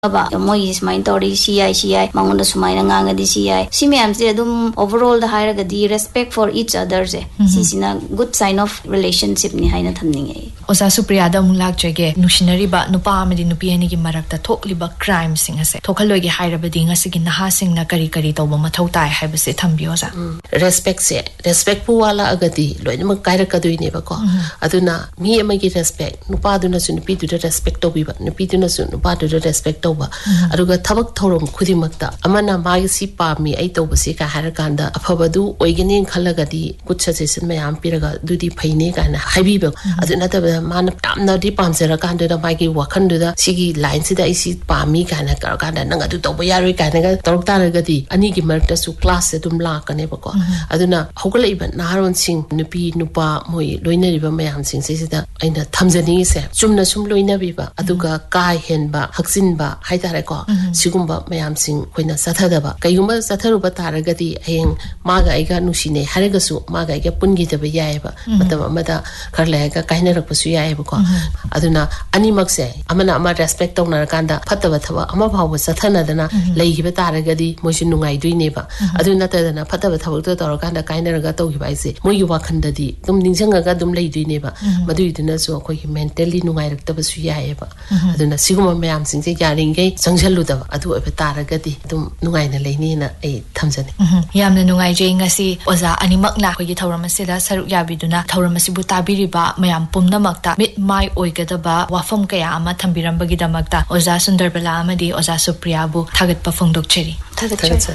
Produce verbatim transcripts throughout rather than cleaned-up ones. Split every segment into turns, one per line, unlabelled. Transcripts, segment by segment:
aba moi is main tori ci ci mangonda sumai na nganga di ci si me am se adum overall the higher ga di respect for each other je si sina good sign of relationship ni haina thamning ai
osa supriya da mulak jege nusinari ba nupa amadi nupi ani gi marakta thokli ba crime sing ase thokhaloi gi haira ba dinga sigi naha sing na kari kari to ba mathau tai haiba se thambio ja
respect se respect pu wala agadi loina ma kaira kadui ne ba ko aduna mi amagi respect nupa duna su nupi du respect to bi ba nupi duna su nupa du respect aduga thabak thorom khudimakta amana magi si pami ai to basi ka har kanda afabadu oigini khalagadi good suggestion mayam piraga dudi phaine kana haibi aduna ta mana tamna di pamsera kanda da magi wakhandu da sigi line sida isi pami kana kar kanda nanga du to bayari kana ga torok taragadi ani gi marta su class se dum la kane bako aduna hogalai ban naharon sing nupi nupa moi loina riba mayam sing se sida aina thamjani se chumna sum loina biba aduga kai hen ba haksin ba haitare ko sigumba mayam sing khoina sathadaba kaigumba satharuba taragadi ayeng maga aiga nusine haregasu maga aiga pungi daba yaeba matam amada kharla ga kaina rakpasu yaeba ko aduna ani makse amana ama respect tawna kanda phataba thaba ama bhawa sathana dana leigiba taragadi moisi nungai duine ba aduna tadana phataba thaba to tor kanda kaina raga tawgiba aise moigi wakhandadi dum ningjanga ga dum leiduine ba madu iduna so khoi mentally nungai raktaba su yaeba aduna sigumba mayam sing se yaring gai sangjalu da adu ebe taragadi dum nungai na leini na ai thamjani
yamna nungai je ngasi oza animak na khoi gi thawram asida saruk yabiduna thawram asibu tabiriba mayam pumnamakta mit mai oigadaba wafam kaya ama thambirambagi damakta oza Sundarbala amadi oza Supriya bu thagat pa phongdok cheri
thagat cheri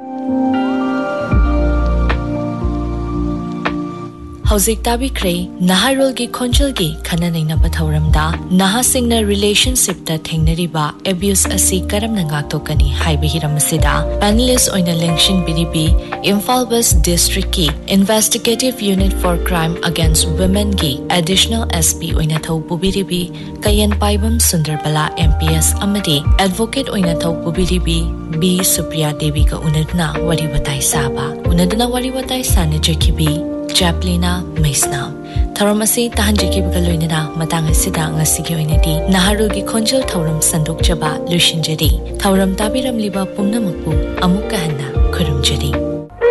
Hauzik tabi kray naharol gi khonjal gi khana naina pathauramda naha singna relationship ta thengnari ba abuse asi karam na nga to kani haibe hiram sida panelist oina lengshin bdp Imphal West District ki investigative unit for crime against women gi additional sp oina thau bdp kayan paibam Sundarbala mps amadi advocate oina thau bdp b Supriya Devi ka unadna wari batai saba unadna wari batai sane jekibi Japlina Maisna Tharamasi Tahanjiki Bagaloinina Matang Sida Ngasigi Oinati Naharugi Konjal Thauram Sandok Jaba Lushinjadi Thauram Tabiram Liba Pumnamaku Amukahana Kurumjadi